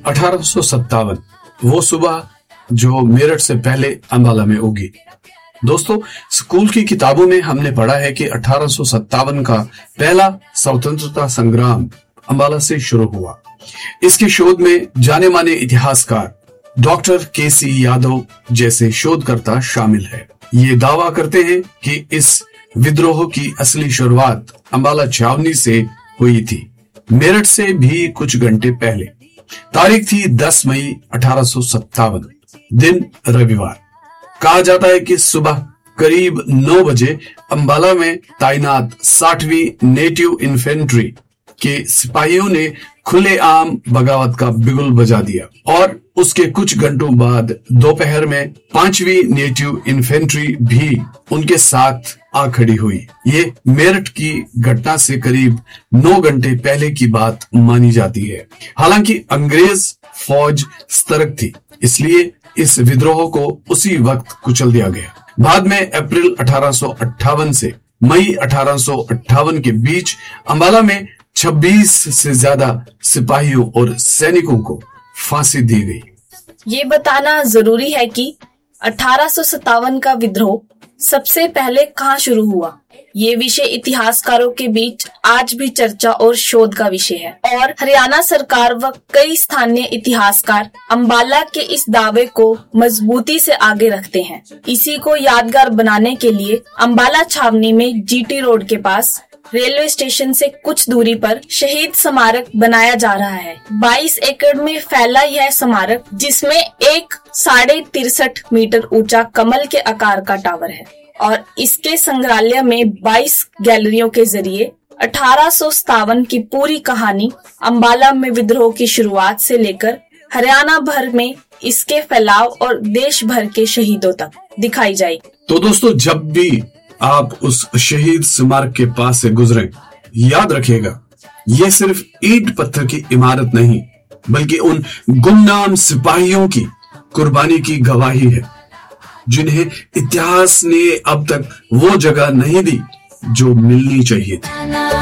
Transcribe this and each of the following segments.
1857 वो सुबह जो मेरठ से पहले अंबाला में उगी। दोस्तों, स्कूल की किताबों में हमने पढ़ा है कि 1857 का पहला स्वतंत्रता संग्राम अंबाला से शुरू हुआ। इसके शोध में जाने माने इतिहासकार डॉक्टर के.सी. यादव जैसे शोधकर्ता शामिल है। ये दावा करते हैं कि इस विद्रोह की असली शुरुआत अंबाला छावनी से हुई थी, मेरठ से भी कुछ घंटे पहले। तारीख थी 10 मई 1857, दिन रविवार। कहा जाता है कि सुबह करीब 9 बजे अंबाला में तैनात 60वीं नेटिव इन्फेंट्री के सिपाहियों ने खुलेआम बगावत का बिगुल बजा दिया और उसके कुछ घंटों बाद दोपहर में 5वीं नेटिव इन्फेंट्री भी उनके साथ आ खड़ी हुई। ये मेरठ की घटना से करीब 9 घंटे पहले की बात मानी जाती है। हालांकि अंग्रेज फौज सतर्क थी, इसलिए इस विद्रोह को उसी वक्त कुचल दिया गया। बाद में अप्रैल 1858 से मई 1858 के बीच अंबाला में 26 से ज्यादा सिपाहियों और सैनिकों को फांसी दी गई। ये बताना जरूरी है कि 1857 का विद्रोह सबसे पहले कहाँ शुरू हुआ। ये विषय इतिहासकारों के बीच आज भी चर्चा और शोध का विषय है और हरियाणा सरकार व कई स्थानीय इतिहासकार अंबाला के इस दावे को मजबूती से आगे रखते हैं। इसी को यादगार बनाने के लिए अंबाला छावनी में जीटी रोड के पास रेलवे स्टेशन से कुछ दूरी पर शहीद स्मारक बनाया जा रहा है। 22 एकड़ में फैला यह स्मारक, जिसमें एक 63.5 मीटर ऊंचा कमल के आकार का टावर है और इसके संग्रहालय में 22 गैलरियों के जरिए 1857 की पूरी कहानी अंबाला में विद्रोह की शुरुआत से लेकर हरियाणा भर में इसके फैलाव और देश भर के शहीदों तक दिखाई जाएगी। तो दोस्तों, जब भी आप उस शहीद स्मारक के पास से गुजरें, याद रखिएगा, ये सिर्फ ईंट पत्थर की इमारत नहीं, बल्कि उन गुमनाम सिपाहियों की कुर्बानी की गवाही है, जिन्हें इतिहास ने अब तक वो जगह नहीं दी जो मिलनी चाहिए थी।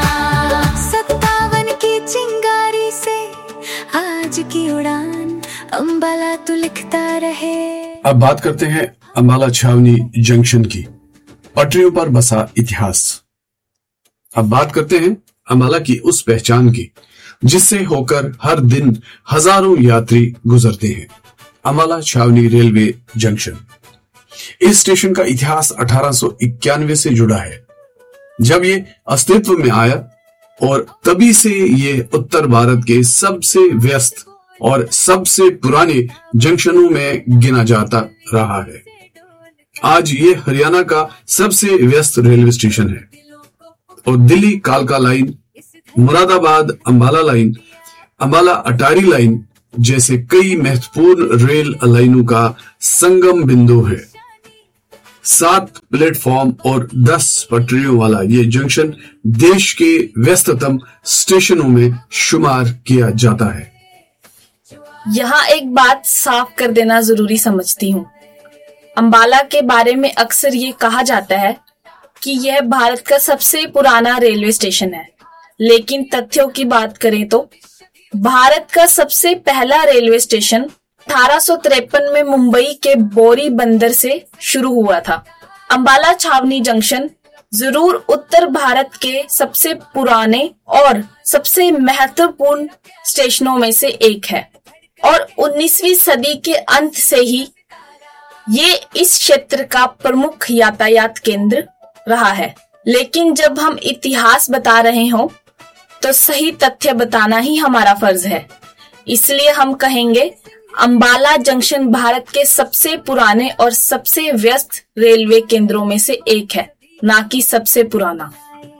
57 की चिंगारी से आज की उड़ान अंबाला तू लिखता रहे। अब बात करते हैं अंबाला छावनी जंक्शन की, पटरियों पर बसा इतिहास। अब बात करते हैं अंबाला की उस पहचान की जिससे होकर हर दिन हजारों यात्री गुजरते हैं, अंबाला छावनी रेलवे जंक्शन। इस स्टेशन का इतिहास 1891 से जुड़ा है, जब ये अस्तित्व में आया, और तभी से ये उत्तर भारत के सबसे व्यस्त और सबसे पुराने जंक्शनों में गिना जाता रहा है। आज ये हरियाणा का सबसे व्यस्त रेलवे स्टेशन है और दिल्ली कालका लाइन, मुरादाबाद अंबाला लाइन, अंबाला अटारी लाइन जैसे कई महत्वपूर्ण रेल लाइनों का संगम बिंदु है। 7 प्लेटफॉर्म और 10 पटरियों वाला ये जंक्शन देश के व्यस्ततम स्टेशनों में शुमार किया जाता है। यहाँ एक बात साफ कर देना जरूरी समझती हूँ। अंबाला के बारे में अक्सर ये कहा जाता है कि यह भारत का सबसे पुराना रेलवे स्टेशन है, लेकिन तथ्यों की बात करें तो भारत का सबसे पहला रेलवे स्टेशन 1853 में मुंबई के बोरी बंदर से शुरू हुआ था। अंबाला छावनी जंक्शन जरूर उत्तर भारत के सबसे पुराने और सबसे महत्वपूर्ण स्टेशनों में से एक है और 19वीं सदी के अंत से ही ये इस क्षेत्र का प्रमुख यातायात केंद्र रहा है। लेकिन जब हम इतिहास बता रहे हों तो सही तथ्य बताना ही हमारा फर्ज है। इसलिए हम कहेंगे अंबाला जंक्शन भारत के सबसे पुराने और सबसे व्यस्त रेलवे केंद्रों में से एक है, ना कि सबसे पुराना।